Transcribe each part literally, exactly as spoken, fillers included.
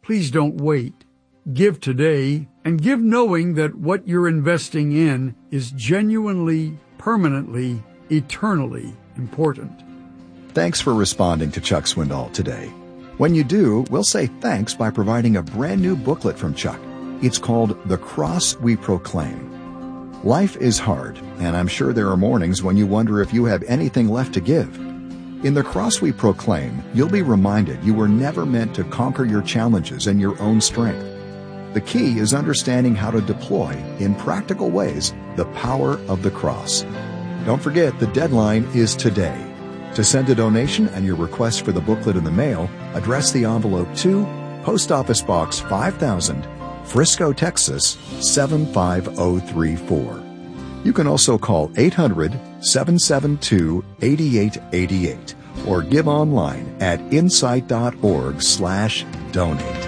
Please don't wait. Give today, and give knowing that what you're investing in is genuinely, permanently, eternally important. Thanks for responding to Chuck Swindoll today. When you do, we'll say thanks by providing a brand new booklet from Chuck. It's called The Cross We Proclaim. Life is hard, and I'm sure there are mornings when you wonder if you have anything left to give. In The Cross We Proclaim, you'll be reminded you were never meant to conquer your challenges in your own strength. The key is understanding how to deploy, in practical ways, the power of the cross. Don't forget, the deadline is today. To send a donation and your request for the booklet in the mail, address the envelope to Post Office Box five thousand, Frisco, Texas seven five zero three four. You can also call eight hundred, seven seven two, eight eight eight eight or give online at insight.org slash donate.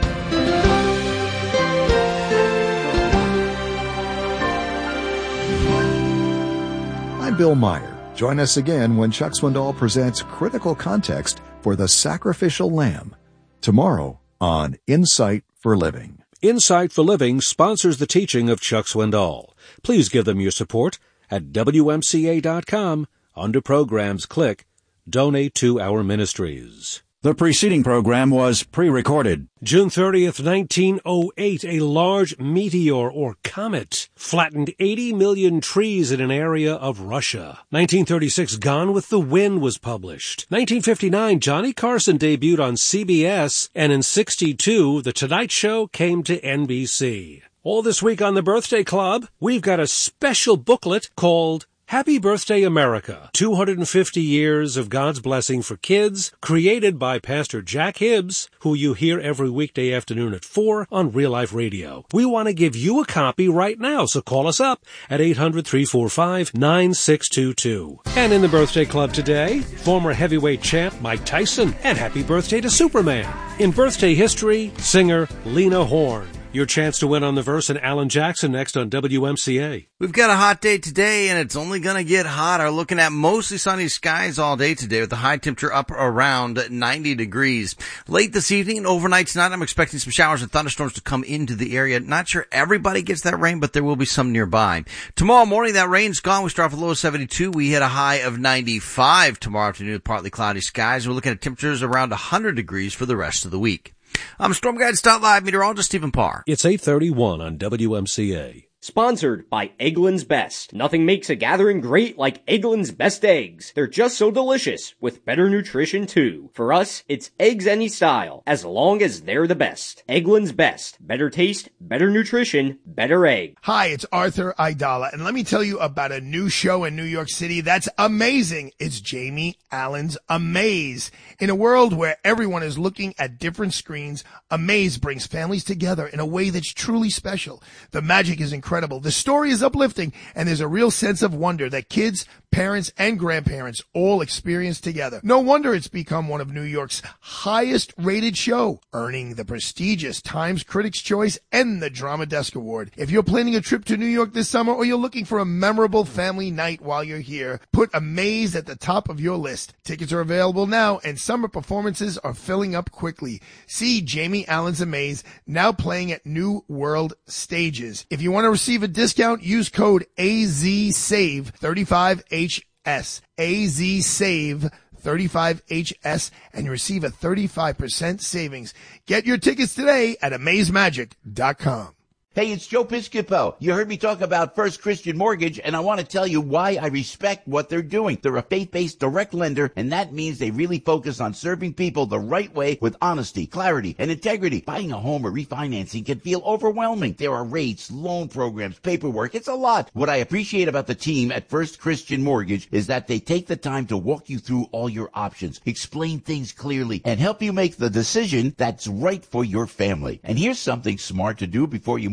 I'm Bill Meyer. Join us again when Chuck Swindoll presents Critical Context for the Sacrificial Lamb tomorrow on Insight for Living. Insight for Living sponsors the teaching of Chuck Swindoll. Please give them your support at W M C A dot com. Under Programs, click Donate to Our Ministries. The preceding program was pre-recorded. June thirtieth, nineteen oh eight, a large meteor or comet flattened eighty million trees in an area of Russia. nineteen thirty-six, Gone with the Wind was published. nineteen fifty-nine, Johnny Carson debuted on C B S, and in sixty-two, The Tonight Show came to N B C. All this week on the Birthday Club, we've got a special booklet called Happy Birthday, America, two hundred fifty years of God's blessing for kids, created by Pastor Jack Hibbs, who you hear every weekday afternoon at four on Real Life Radio. We want to give you a copy right now, so call us up at eight hundred, three four five, nine six two two. And in the Birthday Club today, former heavyweight champ Mike Tyson, and happy birthday to Superman. In birthday history, singer Lena Horne. Your chance to win on the verse and Alan Jackson next on W M C A. We've got a hot day today, and it's only going to get hotter. Looking at mostly sunny skies all day today with the high temperature up around ninety degrees. Late this evening and overnight tonight, I'm expecting some showers and thunderstorms to come into the area. Not sure everybody gets that rain, but there will be some nearby. Tomorrow morning, that rain's gone. We start with a low of seventy-two. We hit a high of ninety-five tomorrow afternoon with partly cloudy skies. We're looking at temperatures around one hundred degrees for the rest of the week. I'm Storm Guide Stout Live meteorologist Stephen Parr. It's eight thirty-one on W M C A. Sponsored by Eggland's Best. Nothing makes a gathering great like Eggland's Best Eggs. They're just so delicious, with better nutrition too. For us, it's eggs any style, as long as they're the best. Eggland's Best. Better taste, better nutrition, better egg. Hi, it's Arthur Aidala, and let me tell you about a new show in New York City that's amazing. It's Jamie Allen's Amaze. In a world where everyone is looking at different screens, Amaze brings families together in a way that's truly special. The magic is incredible. Incredible. The story is uplifting, and there's a real sense of wonder that kids, parents, and grandparents all experience together. No wonder it's become one of New York's highest-rated show, earning the prestigious Times Critics' Choice and the Drama Desk Award. If you're planning a trip to New York this summer, or you're looking for a memorable family night while you're here, put Amaze at the top of your list. Tickets are available now, and summer performances are filling up quickly. See Jamie Allen's Amaze, now playing at New World Stages. If you want to receive a discount, use code A Z save thirty-five H S. A Z save thirty-five H S, and you receive a thirty-five percent savings. Get your tickets today at amaze magic dot com. Hey, it's Joe Piscopo. You heard me talk about First Christian Mortgage, and I want to tell you why I respect what they're doing. They're a faith-based direct lender, and that means they really focus on serving people the right way with honesty, clarity, and integrity. Buying a home or refinancing can feel overwhelming. There are rates, loan programs, paperwork. It's a lot. What I appreciate about the team at First Christian Mortgage is that they take the time to walk you through all your options, explain things clearly, and help you make the decision that's right for your family. And here's something smart to do before you move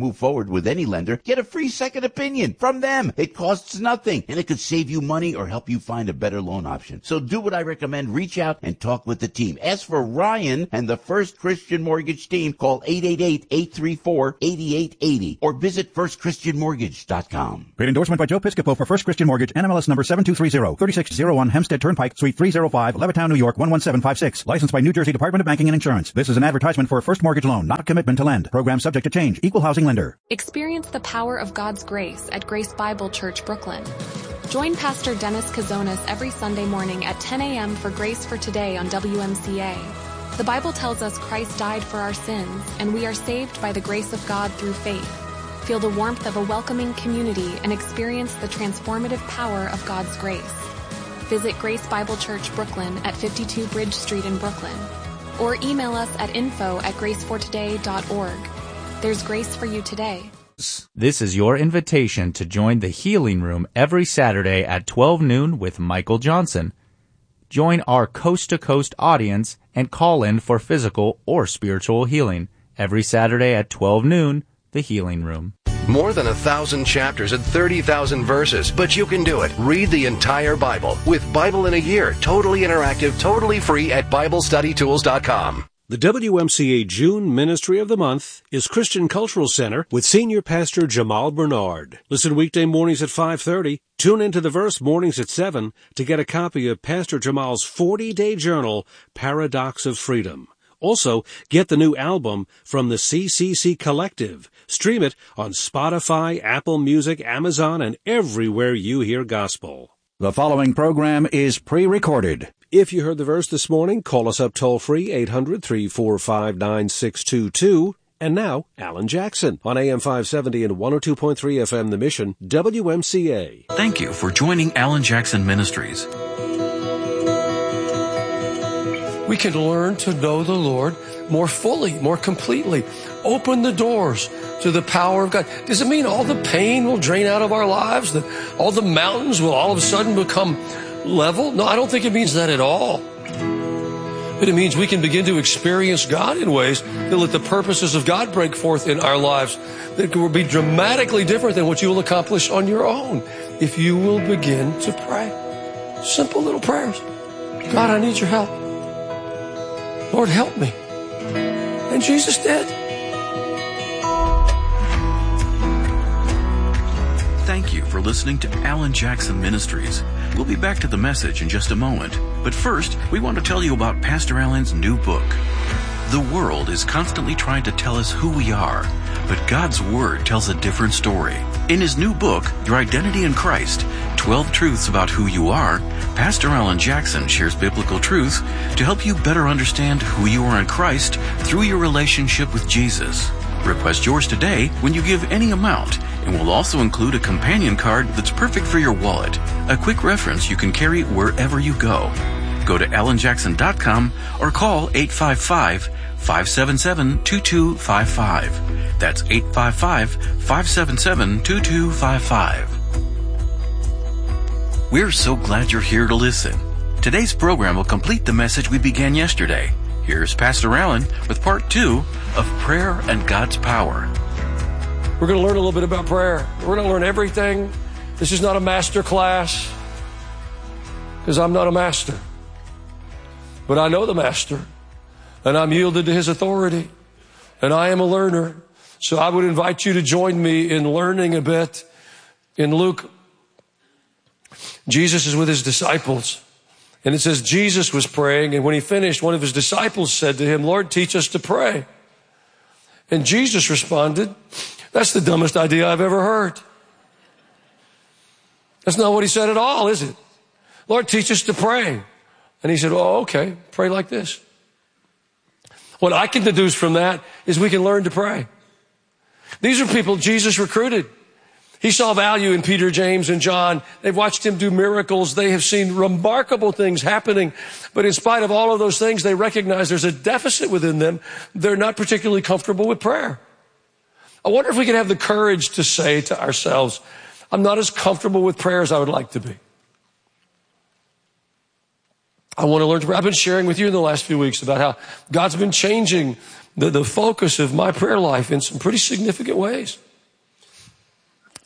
move forward with any lender, get a free second opinion from them. It costs nothing, and it could save you money or help you find a better loan option. So do what I recommend. Reach out and talk with the team. Ask for Ryan and the First Christian Mortgage team. Call eight eight eight, eight three four, eight eight eight zero or visit first christian mortgage dot com. Paid endorsement by Joe Piscopo for First Christian Mortgage, N M L S number seven two three zero, thirty-six oh one Hempstead Turnpike, Suite three oh five, Levittown, New York, one one seven five six. Licensed by New Jersey Department of Banking and Insurance. This is an advertisement for a first mortgage loan, not a commitment to lend. Program subject to change. Equal housing lender. Experience the power of God's grace at Grace Bible Church, Brooklyn. Join Pastor Dennis Kazonis every Sunday morning at ten a.m. for Grace for Today on W M C A. The Bible tells us Christ died for our sins, and we are saved by the grace of God through faith. Feel the warmth of a welcoming community and experience the transformative power of God's grace. Visit Grace Bible Church, Brooklyn at fifty-two Bridge Street in Brooklyn, or email us at info at grace for today dot org. There's grace for you today. This is your invitation to join the Healing Room every Saturday at twelve noon with Michael Johnson. Join our coast-to-coast audience and call in for physical or spiritual healing every Saturday at twelve noon, the Healing Room. More than a thousand chapters and thirty thousand verses, but you can do it. Read the entire Bible with Bible in a Year, totally interactive, totally free at Bible Study Tools dot com. The W M C A June Ministry of the Month is Christian Cultural Center with Senior Pastor Jamal Bernard. Listen weekday mornings at five thirty. Tune into The Verse mornings at seven to get a copy of Pastor Jamal's forty-day journal, Paradox of Freedom. Also, get the new album from the C C C Collective. Stream it on Spotify, Apple Music, Amazon, and everywhere you hear gospel. The following program is pre-recorded. If you heard the verse this morning, call us up toll-free, eight hundred, three four five, nine six two two. And now, Alan Jackson on A M five seventy and one oh two point three F M The Mission, W M C A. Thank you for joining Alan Jackson Ministries. We can learn to know the Lord more fully, more completely. Open the doors to the power of God. Does it mean all the pain will drain out of our lives? That all the mountains will all of a sudden become level? No, I don't think it means that at all. But it means we can begin to experience God in ways that let the purposes of God break forth in our lives that will be dramatically different than what you will accomplish on your own if you will begin to pray. Simple little prayers. God, I need your help. Lord, help me. And Jesus did. Thank you for listening to Alan Jackson Ministries. We'll be back to the message in just a moment. But first, we want to tell you about Pastor Alan's new book. The world is constantly trying to tell us who we are, but God's Word tells a different story. In his new book, Your Identity in Christ, twelve Truths About Who You Are, Pastor Alan Jackson shares biblical truths to help you better understand who you are in Christ through your relationship with Jesus. Request yours today when you give any amount, and we'll also include a companion card that's perfect for your wallet, a quick reference you can carry wherever you go. Go to alan jackson dot com or call eight five five, five seven seven, two two five five. That's eight five five, five seven seven, two two five five. We're so glad you're here to listen. Today's program will complete the message we began yesterday. Here's Pastor Alan with part two of Prayer and God's Power. We're going to learn a little bit about prayer. We're going to learn everything. This is not a master class because I'm not a master. But I know the master, and I'm yielded to his authority, and I am a learner. So I would invite you to join me in learning a bit. In Luke, Jesus is with his disciples, and it says Jesus was praying, and when he finished, one of his disciples said to him, Lord, teach us to pray. And Jesus responded, that's the dumbest idea I've ever heard. That's not what he said at all, is it? Lord, teach us to pray. And he said, oh, okay, pray like this. What I can deduce from that is we can learn to pray. These are people Jesus recruited. He saw value in Peter, James, and John. They've watched him do miracles. They have seen remarkable things happening. But in spite of all of those things, they recognize there's a deficit within them. They're not particularly comfortable with prayer. I wonder if we could have the courage to say to ourselves, I'm not as comfortable with prayer as I would like to be. I want to learn to pray. I've been sharing with you in the last few weeks about how God's been changing the, the focus of my prayer life in some pretty significant ways.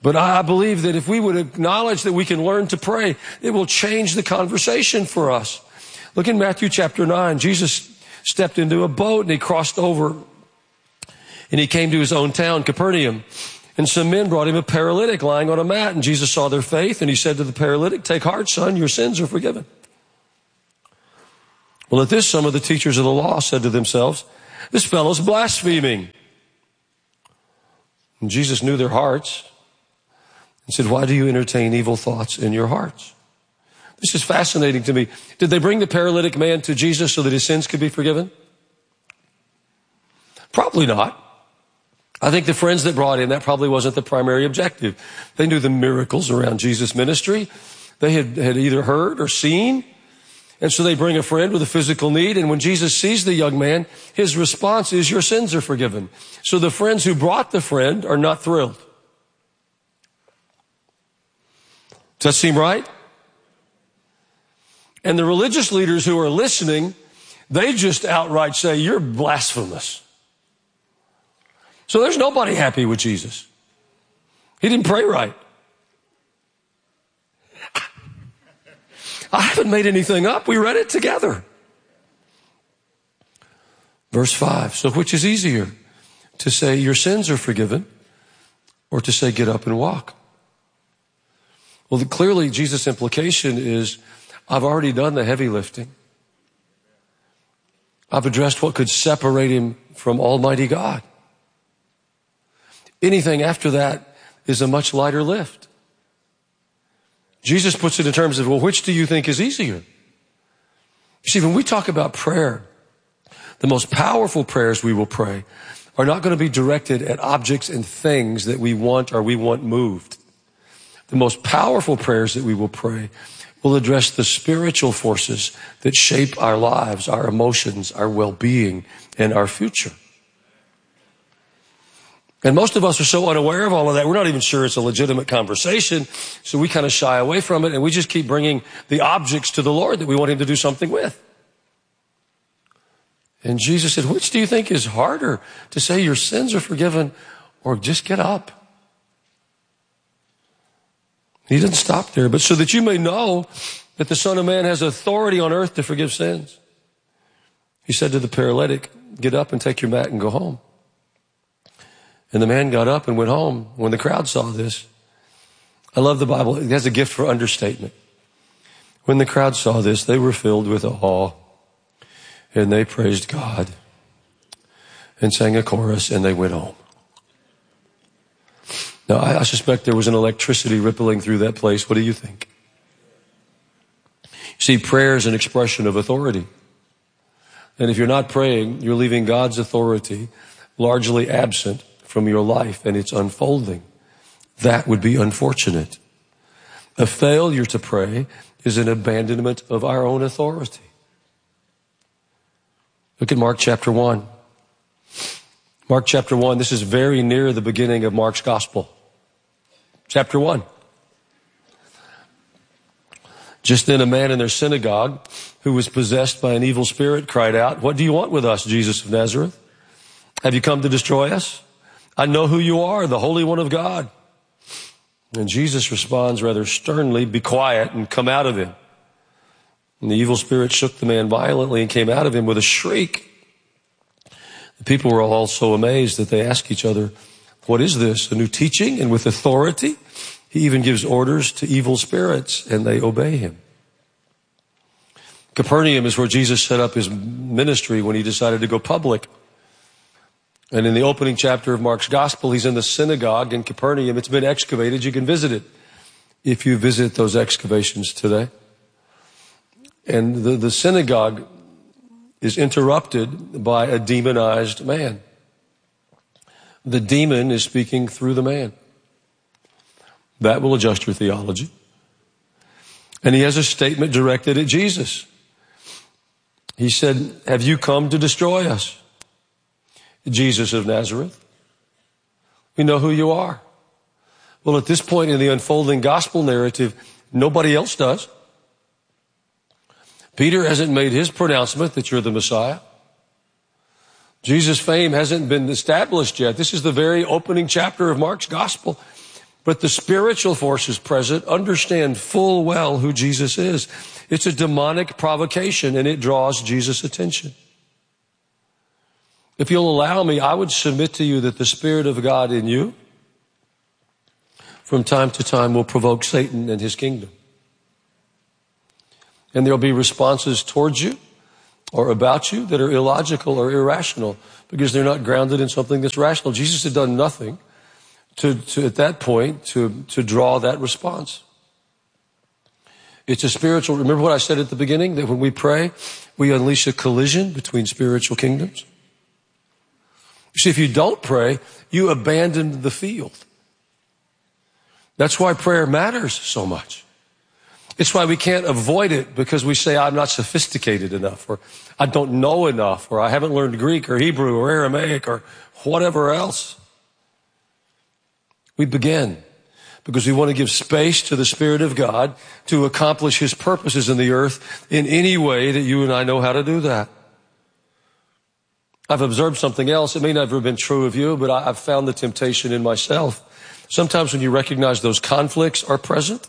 But I believe that if we would acknowledge that we can learn to pray, it will change the conversation for us. Look in Matthew chapter nine. Jesus stepped into a boat and he crossed over and he came to his own town, Capernaum. And some men brought him a paralytic lying on a mat. And Jesus saw their faith and he said to the paralytic, "Take heart, son, your sins are forgiven." Well, at this, some of the teachers of the law said to themselves, "This fellow's blaspheming." And Jesus knew their hearts and said, "Why do you entertain evil thoughts in your hearts?" This is fascinating to me. Did they bring the paralytic man to Jesus so that his sins could be forgiven? Probably not. I think the friends that brought him, that probably wasn't the primary objective. They knew the miracles around Jesus' ministry. They had, had either heard or seen. And so they bring a friend with a physical need. And when Jesus sees the young man, his response is, "Your sins are forgiven." So the friends who brought the friend are not thrilled. Does that seem right? And the religious leaders who are listening, they just outright say, "You're blasphemous." So there's nobody happy with Jesus. He didn't pray right. I haven't made anything up. We read it together. Verse five. So which is easier, to say your sins are forgiven or to say get up and walk? Well, clearly Jesus' implication is I've already done the heavy lifting. I've addressed what could separate him from Almighty God. Anything after that is a much lighter lift. Jesus puts it in terms of, well, which do you think is easier? You see, when we talk about prayer, the most powerful prayers we will pray are not going to be directed at objects and things that we want or we want moved. The most powerful prayers that we will pray will address the spiritual forces that shape our lives, our emotions, our well-being, and our future. And most of us are so unaware of all of that, we're not even sure it's a legitimate conversation, so we kind of shy away from it, and we just keep bringing the objects to the Lord that we want him to do something with. And Jesus said, which do you think is harder, to say your sins are forgiven or just get up? He didn't stop there, but so that you may know that the Son of Man has authority on earth to forgive sins. He said to the paralytic, get up and take your mat and go home. And the man got up and went home. When the crowd saw this, I love the Bible. It has a gift for understatement. When the crowd saw this, they were filled with awe, and they praised God and sang a chorus, and they went home. Now, I, I suspect there was an electricity rippling through that place. What do you think? See, prayer is an expression of authority. And if you're not praying, you're leaving God's authority largely absent from your life and its unfolding. That would be unfortunate. A failure to pray is an abandonment of our own authority. Look at Mark chapter one. Mark chapter one, this is very near the beginning of Mark's gospel. Chapter one. Just then a man in their synagogue who was possessed by an evil spirit cried out, "What do you want with us, Jesus of Nazareth? Have you come to destroy us? I know who you are, the Holy One of God." And Jesus responds rather sternly, "Be quiet and come out of him." And the evil spirit shook the man violently and came out of him with a shriek. The people were all so amazed that they asked each other, "What is this? A new teaching and with authority? He even gives orders to evil spirits and they obey him." Capernaum is where Jesus set up his ministry when he decided to go public. And in the opening chapter of Mark's gospel, he's in the synagogue in Capernaum. It's been excavated. You can visit it if you visit those excavations today. And the, the synagogue is interrupted by a demonized man. The demon is speaking through the man. That will adjust your theology. And he has a statement directed at Jesus. He said, "Have you come to destroy us, Jesus of Nazareth? We know who you are." Well, at this point in the unfolding gospel narrative, nobody else does. Peter hasn't made his pronouncement that you're the Messiah. Jesus' fame hasn't been established yet. This is the very opening chapter of Mark's gospel. But the spiritual forces present understand full well who Jesus is. It's a demonic provocation, and it draws Jesus' attention. If you'll allow me, I would submit to you that the Spirit of God in you from time to time will provoke Satan and his kingdom. And there'll be responses towards you or about you that are illogical or irrational because they're not grounded in something that's rational. Jesus had done nothing to, to at that point, to, to draw that response. It's a spiritual, remember what I said at the beginning, that when we pray, we unleash a collision between spiritual kingdoms? You see, if you don't pray, you abandon the field. That's why prayer matters so much. It's why we can't avoid it because we say, I'm not sophisticated enough, or I don't know enough, or I haven't learned Greek or Hebrew or Aramaic or whatever else. We begin because we want to give space to the Spirit of God to accomplish His purposes in the earth in any way that you and I know how to do that. I've observed something else. It may never have been true of you, but I've found the temptation in myself. Sometimes when you recognize those conflicts are present,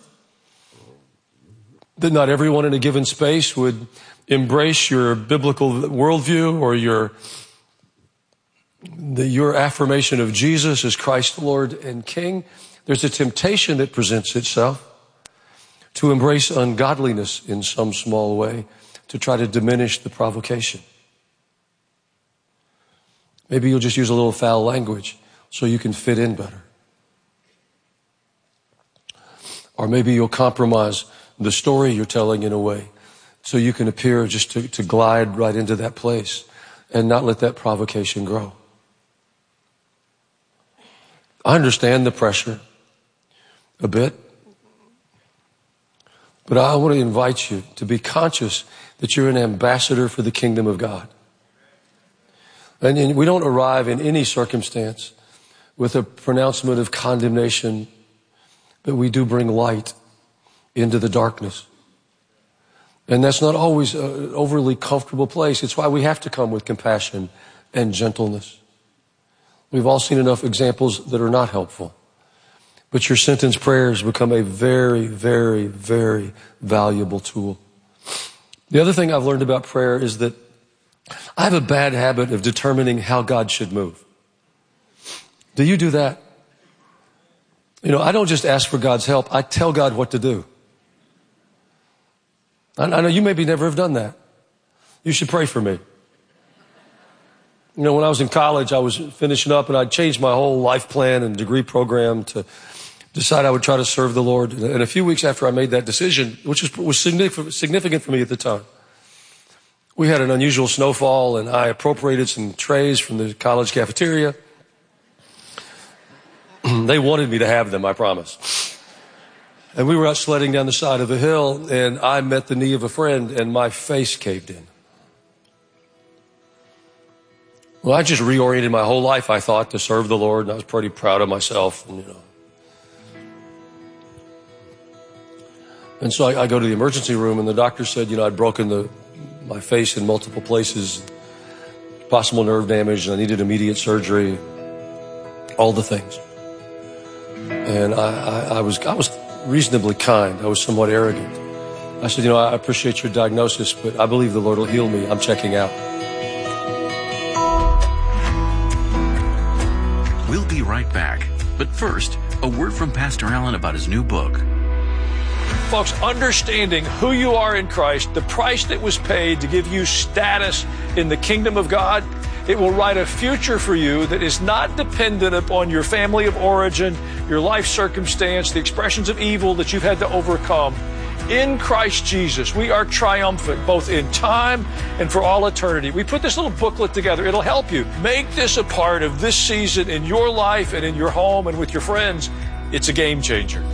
that not everyone in a given space would embrace your biblical worldview or your the, your affirmation of Jesus as Christ, Lord and King. There's a temptation that presents itself to embrace ungodliness in some small way to try to diminish the provocation. Maybe you'll just use a little foul language so you can fit in better. Or maybe you'll compromise the story you're telling in a way so you can appear just to, to glide right into that place and not let that provocation grow. I understand the pressure a bit, but I want to invite you to be conscious that you're an ambassador for the kingdom of God. And we don't arrive in any circumstance with a pronouncement of condemnation, but we do bring light into the darkness. And that's not always an overly comfortable place. It's why we have to come with compassion and gentleness. We've all seen enough examples that are not helpful. But your sentence prayers become a very, very, very valuable tool. The other thing I've learned about prayer is that I have a bad habit of determining how God should move. Do you do that? You know, I don't just ask for God's help. I tell God what to do. I know you maybe never have done that. You should pray for me. You know, when I was in college, I was finishing up and I'd changed my whole life plan and degree program to decide I would try to serve the Lord. And a few weeks after I made that decision, which was, was significant for me at the time, we had an unusual snowfall and I appropriated some trays from the college cafeteria. They wanted me to have them, I promise. And we were out sledding down the side of a hill and I met the knee of a friend and my face caved in. Well, I just reoriented my whole life, I thought, to serve the Lord, and I was pretty proud of myself. And, you know. and so I, I go to the emergency room, and the doctor said, you know, I'd broken the, my face in multiple places, possible nerve damage, and I needed immediate surgery, all the things. And I, I, I was I was reasonably kind. I was somewhat arrogant. I said, you know, I appreciate your diagnosis, but I believe the Lord will heal me. I'm checking out. We'll be right back. But first, a word from Pastor Allen about his new book. Folks, understanding who you are in Christ, the price that was paid to give you status in the kingdom of God, it will write a future for you that is not dependent upon your family of origin, your life circumstance, the expressions of evil that you've had to overcome. In Christ Jesus, we are triumphant both in time and for all eternity. We put this little booklet together. It'll help you. Make this a part of this season in your life and in your home and with your friends. It's a game changer.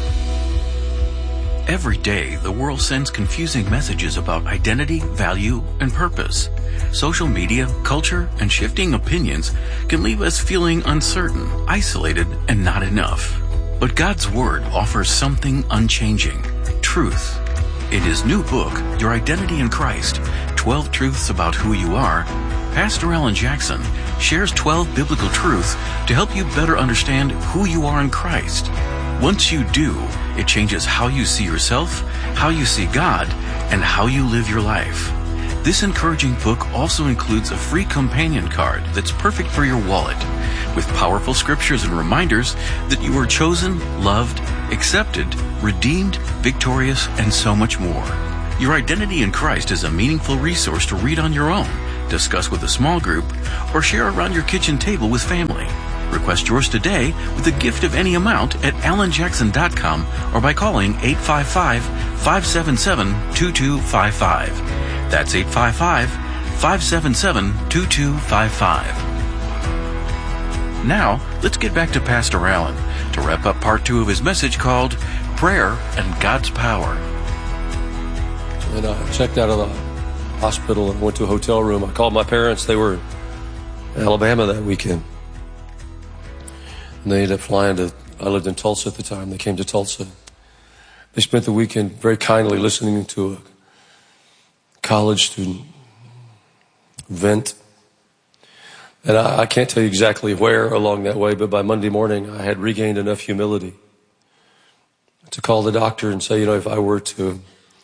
Every day, the world sends confusing messages about identity, value, and purpose. Social media, culture, and shifting opinions can leave us feeling uncertain, isolated, and not enough. But God's Word offers something unchanging. Truth. In his new book, Your Identity in Christ, twelve Truths About Who You Are, Pastor Alan Jackson shares twelve biblical truths to help you better understand who you are in Christ. Once you do, it changes how you see yourself, how you see God, and how you live your life. This encouraging book also includes a free companion card that's perfect for your wallet, with powerful scriptures and reminders that you are chosen, loved, accepted, redeemed, victorious, and so much more. Your identity in Christ is a meaningful resource to read on your own, discuss with a small group, or share around your kitchen table with family. Request yours today with a gift of any amount at alan jackson dot com or by calling eight five five, five seven seven, two two five five. That's eight five five, five seven seven, two two five five. Now, let's get back to Pastor Alan to wrap up part two of his message called Prayer and God's Power. And I checked out of the hospital and went to a hotel room. I called my parents. They were in Alabama that weekend. And they ended up flying to, I lived in Tulsa at the time. They came to Tulsa. They spent the weekend very kindly listening to a college student vent. And I, I can't tell you exactly where along that way, but by Monday morning, I had regained enough humility to call the doctor and say, you know, if I were to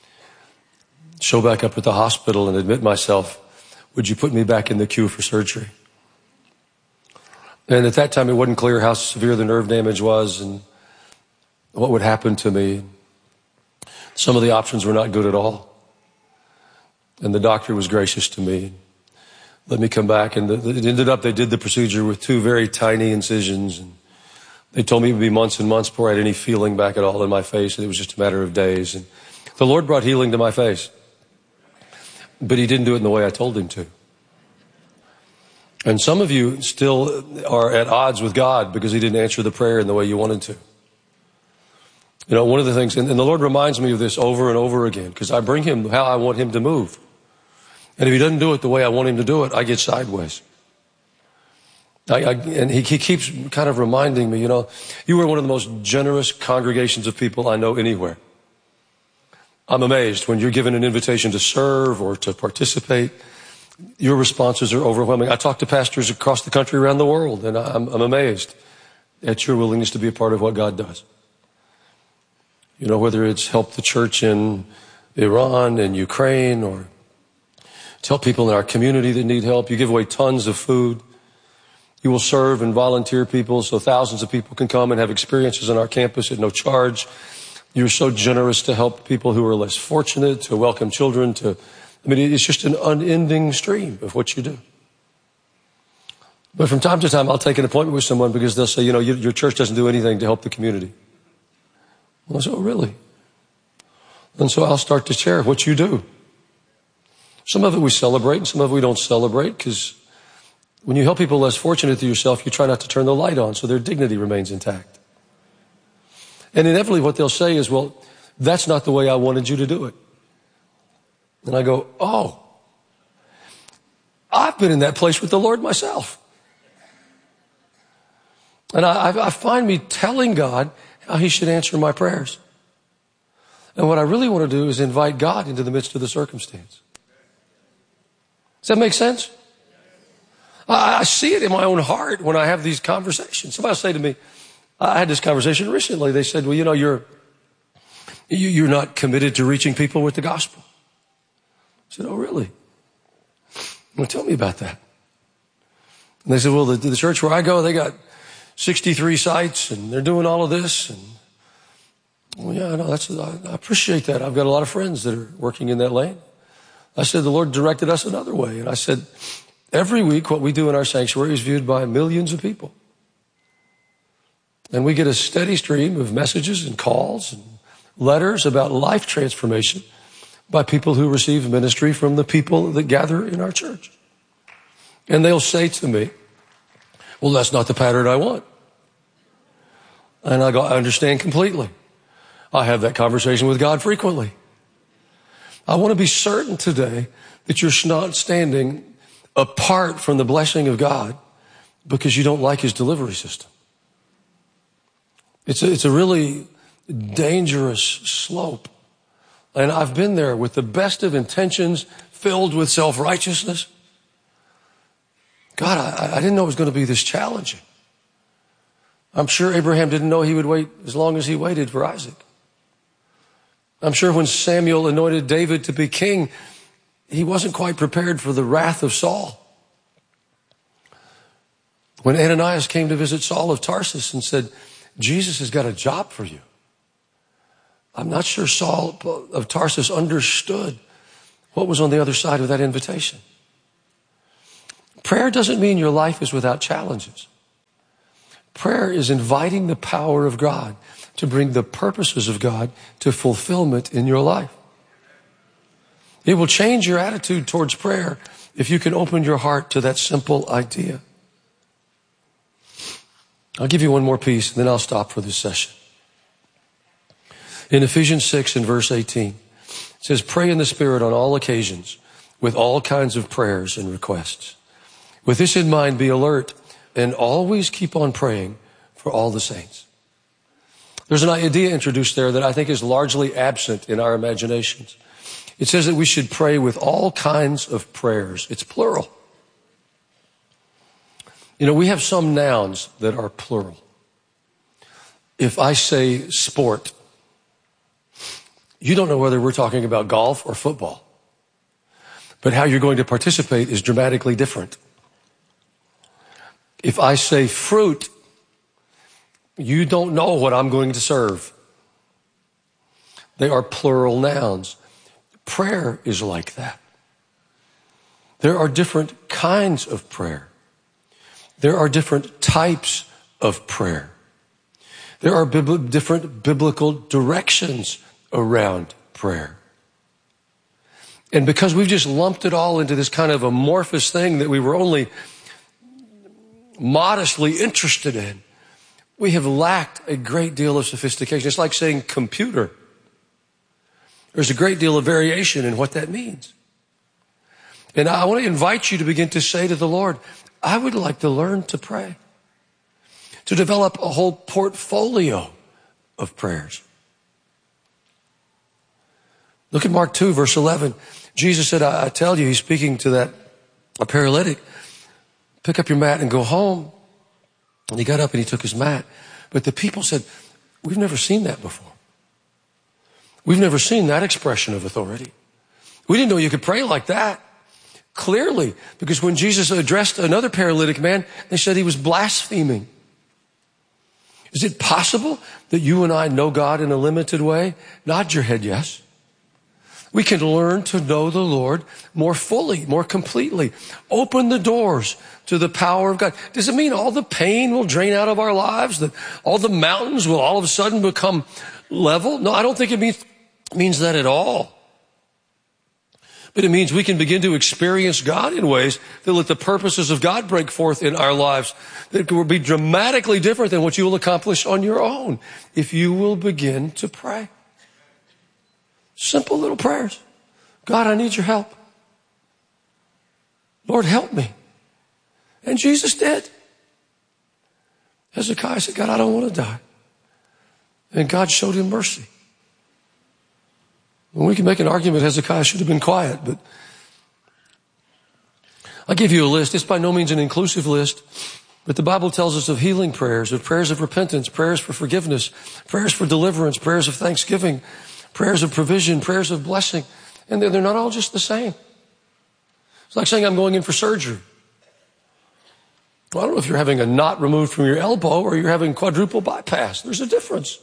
show back up at the hospital and admit myself, would you put me back in the queue for surgery? And at that time, it wasn't clear how severe the nerve damage was and what would happen to me. Some of the options were not good at all. And the doctor was gracious to me. Let me come back. And it ended up, they did the procedure with two very tiny incisions. And they told me it would be months and months before I had any feeling back at all in my face. And it was just a matter of days. And the Lord brought healing to my face. But he didn't do it in the way I told him to. And some of you still are at odds with God because he didn't answer the prayer in the way you wanted to. You know, one of the things, and, and the Lord reminds me of this over and over again, because I bring him how I want him to move. And if he doesn't do it the way I want him to do it, I get sideways. I, I, and he, he keeps kind of reminding me, you know, you are one of the most generous congregations of people I know anywhere. I'm amazed when you're given an invitation to serve or to participate. Your responses are overwhelming. I talk to pastors across the country, around the world, and I'm, I'm amazed at your willingness to be a part of what God does. You know, whether it's help the church in Iran and Ukraine or to help people in our community that need help. You give away tons of food. You will serve and volunteer people so thousands of people can come and have experiences on our campus at no charge. You're so generous to help people who are less fortunate, to welcome children, to, I mean, it's just an unending stream of what you do. But from time to time, I'll take an appointment with someone because they'll say, you know, your church doesn't do anything to help the community. Well, I say, oh, really? And so I'll start to share what you do. Some of it we celebrate and some of it we don't celebrate because when you help people less fortunate than yourself, you try not to turn the light on so their dignity remains intact. And inevitably what they'll say is, well, that's not the way I wanted you to do it. And I go, oh, I've been in that place with the Lord myself. And I, I find me telling God how he should answer my prayers. And what I really want to do is invite God into the midst of the circumstance. Does that make sense? I, I see it in my own heart when I have these conversations. Somebody will say to me, I had this conversation recently. They said, well, you know, you're, you, you're not committed to reaching people with the gospel. I said, oh, really? Well, tell me about that. And they said, well, the, the church where I go, they got sixty-three sites and they're doing all of this. And well, yeah, no, that's, I, I appreciate that. I've got a lot of friends that are working in that lane. I said, the Lord directed us another way. And I said, every week what we do in our sanctuary is viewed by millions of people. And we get a steady stream of messages and calls and letters about life transformation by people who receive ministry from the people that gather in our church. And they'll say to me, well, that's not the pattern I want. And I go, I understand completely. I have that conversation with God frequently. I want to be certain today that you're not standing apart from the blessing of God because you don't like his delivery system. It's a, it's a really dangerous slope. And I've been there with the best of intentions, filled with self-righteousness. God, I, I didn't know it was going to be this challenging. I'm sure Abraham didn't know he would wait as long as he waited for Isaac. I'm sure when Samuel anointed David to be king, he wasn't quite prepared for the wrath of Saul. When Ananias came to visit Saul of Tarsus and said, Jesus has got a job for you, I'm not sure Saul of Tarsus understood what was on the other side of that invitation. Prayer doesn't mean your life is without challenges. Prayer is inviting the power of God to bring the purposes of God to fulfillment in your life. It will change your attitude towards prayer if you can open your heart to that simple idea. I'll give you one more piece, and then I'll stop for this session. In Ephesians six and verse eighteen, it says, pray in the Spirit on all occasions with all kinds of prayers and requests. With this in mind, be alert and always keep on praying for all the saints. There's an idea introduced there that I think is largely absent in our imaginations. It says that we should pray with all kinds of prayers. It's plural. You know, we have some nouns that are plural. If I say sport, you don't know whether we're talking about golf or football. But how you're going to participate is dramatically different. If I say fruit, you don't know what I'm going to serve. They are plural nouns. Prayer is like that. There are different kinds of prayer. There are different types of prayer. There are bib- different biblical directions around prayer. And because we've just lumped it all into this kind of amorphous thing that we were only modestly interested in, we have lacked a great deal of sophistication. It's like saying computer. There's a great deal of variation in what that means. And I want to invite you to begin to say to the Lord, I would like to learn to pray, to develop a whole portfolio of prayers. Look at Mark two, verse eleven. Jesus said, I, I tell you, he's speaking to that a paralytic, pick up your mat and go home. And he got up and he took his mat. But the people said, we've never seen that before. We've never seen that expression of authority. We didn't know you could pray like that. Clearly, because when Jesus addressed another paralytic man, they said he was blaspheming. Is it possible that you and I know God in a limited way? Nod your head, yes. We can learn to know the Lord more fully, more completely. Open the doors to the power of God. Does it mean all the pain will drain out of our lives? That all the mountains will all of a sudden become level? No, I don't think it means, means that at all. But it means we can begin to experience God in ways that let the purposes of God break forth in our lives that will be dramatically different than what you will accomplish on your own if you will begin to pray. Simple little prayers. God, I need your help. Lord, help me. And Jesus did. Hezekiah said, God, I don't want to die. And God showed him mercy. And we can make an argument Hezekiah should have been quiet, but I'll give you a list. It's by no means an inclusive list, but the Bible tells us of healing prayers, of prayers of repentance, prayers for forgiveness, prayers for deliverance, prayers of thanksgiving, prayers of provision, prayers of blessing. And they're not all just the same. It's like saying I'm going in for surgery. Well, I don't know if you're having a knot removed from your elbow or you're having quadruple bypass. There's a difference.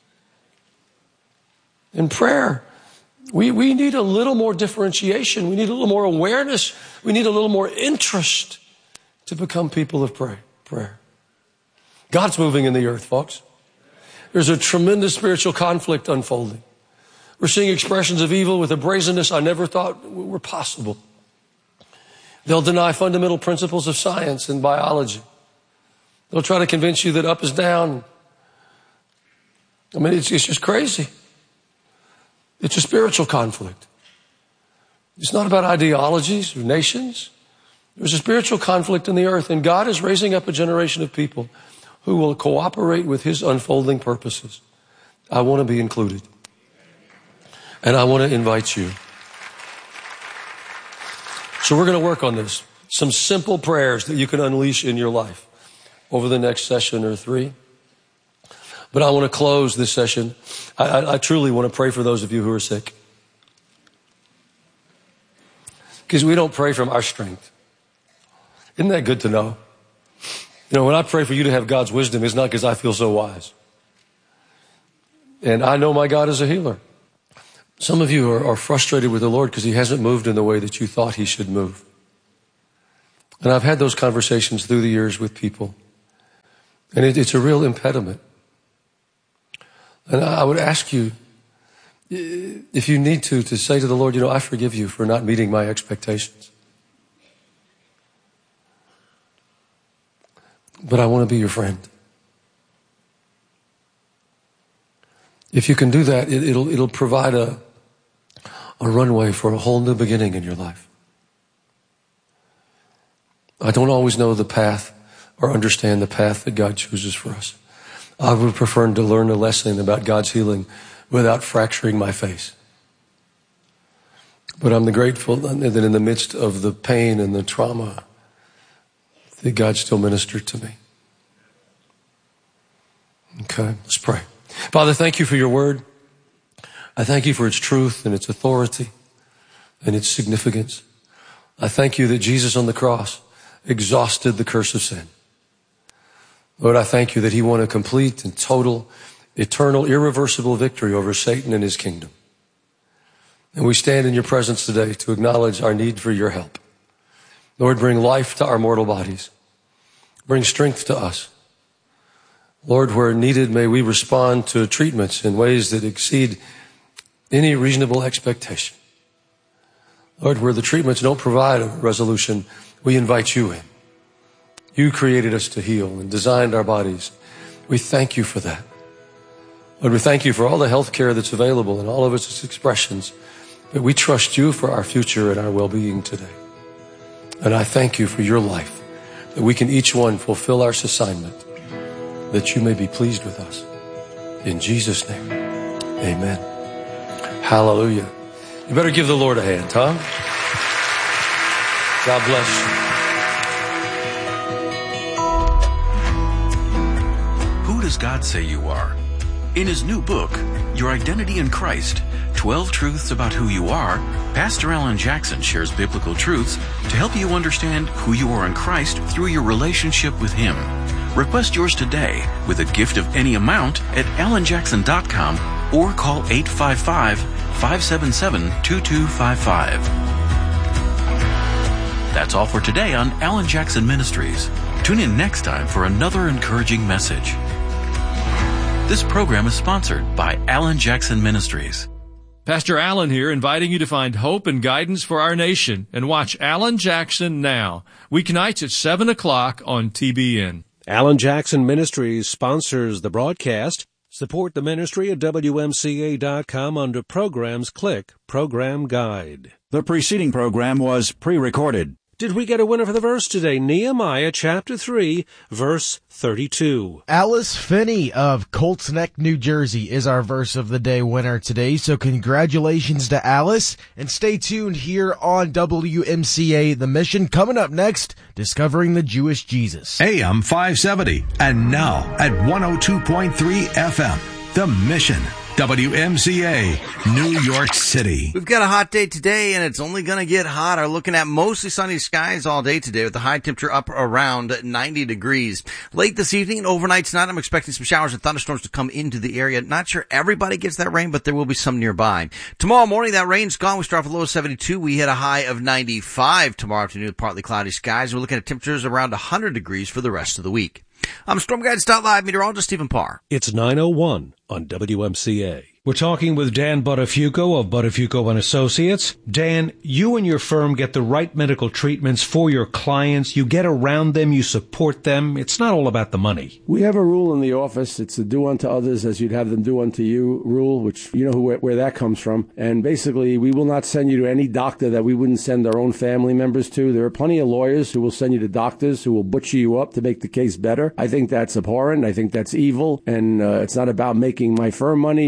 In prayer, we, we need a little more differentiation. We need a little more awareness. We need a little more interest to become people of pray, prayer. God's moving in the earth, folks. There's a tremendous spiritual conflict unfolding. We're seeing expressions of evil with a brazenness I never thought were possible. They'll deny fundamental principles of science and biology. They'll try to convince you that up is down. I mean, it's, it's just crazy. It's a spiritual conflict. It's not about ideologies or nations. There's a spiritual conflict in the earth, and God is raising up a generation of people who will cooperate with his unfolding purposes. I want to be included. And I want to invite you. So we're going to work on this. some simple prayers that you can unleash in your life over the next session or three. But I want to close this session. I, I, I truly want to pray for those of you who are sick. Because we don't pray from our strength. Isn't that good to know? You know, when I pray for you to have God's wisdom, it's not because I feel so wise. And I know my God is a healer. Some of you are, are frustrated with the Lord because he hasn't moved in the way that you thought he should move. And I've had those conversations through the years with people. And it, it's a real impediment. And I would ask you, if you need to, to say to the Lord, you know, I forgive you for not meeting my expectations. But I want to be your friend. If you can do that, it, it'll, it'll provide a, a runway for a whole new beginning in your life. I don't always know the path or understand the path that God chooses for us. I would prefer to learn a lesson about God's healing without fracturing my face. But I'm grateful that in the midst of the pain and the trauma, that God still ministered to me. Okay, let's pray. Father, thank you for your word. I thank you for its truth and its authority and its significance. I thank you that Jesus on the cross exhausted the curse of sin. Lord, I thank you that he won a complete and total, eternal, irreversible victory over Satan and his kingdom. And we stand in your presence today to acknowledge our need for your help. Lord, bring life to our mortal bodies. Bring strength to us. Lord, where needed, may we respond to treatments in ways that exceed any reasonable expectation. Lord, where the treatments don't provide a resolution, we invite you in. You created us to heal and designed our bodies. We thank you for that. Lord, we thank you for all the health care that's available and all of its expressions. But we trust you for our future and our well-being today. And I thank you for your life, that we can each one fulfill our assignment, that you may be pleased with us. In Jesus' name, amen. Hallelujah. You better give the Lord a hand, huh? God bless you. Who does God say you are? In his new book, Your Identity in Christ, twelve Truths About Who You Are, Pastor Alan Jackson shares biblical truths to help you understand who you are in Christ through your relationship with him. Request yours today with a gift of any amount at alan jackson dot com or call eight five five, five seven seven, two two five five. That's all for today on Alan Jackson Ministries. Tune in next time for another encouraging message. This program is sponsored by Alan Jackson Ministries. Pastor Alan here, inviting you to find hope and guidance for our nation and watch Alan Jackson Now, weeknights at seven o'clock on T B N. Alan Jackson Ministries sponsors the broadcast. Support the ministry at W M C A dot com under Programs. Click Program Guide. The preceding program was pre-recorded. Did we get a winner for the verse today? Nehemiah chapter three, verse thirty-two. Alice Finney of Colts Neck, New Jersey is our verse of the day winner today. So congratulations to Alice, and stay tuned here on W M C A The Mission. Coming up next, discovering the Jewish Jesus. A M five seventy, and now at one oh two point three F M, The Mission. W M C A, New York City. We've got a hot day today, and it's only going to get hotter. Looking at mostly sunny skies all day today with the high temperature up around ninety degrees. Late this evening and overnight tonight, I'm expecting some showers and thunderstorms to come into the area. Not sure everybody gets that rain, but there will be some nearby. Tomorrow morning, that rain's gone. We start with a low of seventy-two. We hit a high of ninety-five tomorrow afternoon with partly cloudy skies. We're looking at temperatures around one hundred degrees for the rest of the week. I'm Storm Guide Live meteorologist Stephen Parr. It's nine oh one on W M C A. We're talking with Dan Buttafuoco of Buttafuoco and Associates. Dan, you and your firm get the right medical treatments for your clients. You get around them, you support them. It's not all about the money. We have a rule in the office. It's a do unto others as you'd have them do unto you rule, which you know who, where that comes from. And basically, we will not send you to any doctor that we wouldn't send our own family members to. There are plenty of lawyers who will send you to doctors who will butcher you up to make the case better. I think that's abhorrent. I think that's evil. And uh, it's not about making my firm money. It's about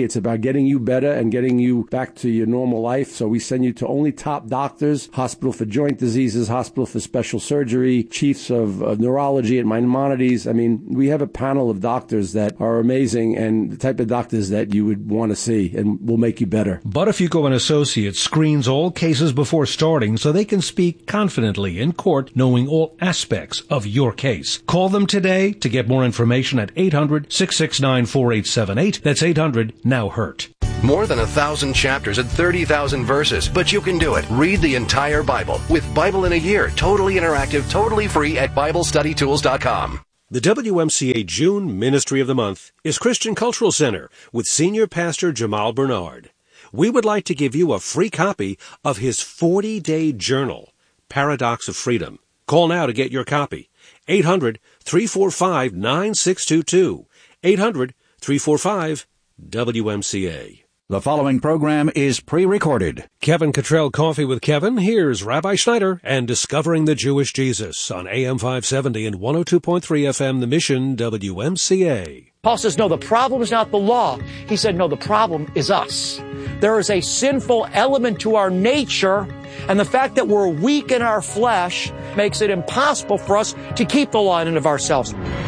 getting you better and getting you back to your normal life. So we send you to only top doctors, Hospital for Joint Diseases, Hospital for Special Surgery, chiefs of uh, neurology at Maimonides. I mean, we have a panel of doctors that are amazing and the type of doctors that you would want to see and will make you better. Butterfuco and Associates screens all cases before starting so they can speak confidently in court, knowing all aspects of your case. Call them today to get more information at eight hundred, six six nine, four eight seven eight. That's eight hundred, now hurt. More than a thousand chapters and thirty thousand verses, but you can do it. Read the entire Bible with Bible in a Year, totally interactive, totally free at Bible Study Tools dot com. The W M C A June Ministry of the Month is Christian Cultural Center with Senior Pastor Jamal Bernard. We would like to give you a free copy of his forty-day journal, Paradox of Freedom. Call now to get your copy. eight hundred, three four five, nine six two two. eight hundred, three four five, W M C A. The following program is pre-recorded. Kevin Cottrell Coffee with Kevin. Here's Rabbi Schneider and Discovering the Jewish Jesus on A M five seventy and one oh two point three F M, The Mission, W M C A. Paul says, no, the problem is not the law. He said, no, the problem is us. There is a sinful element to our nature, and the fact that we're weak in our flesh makes it impossible for us to keep the law in and of ourselves.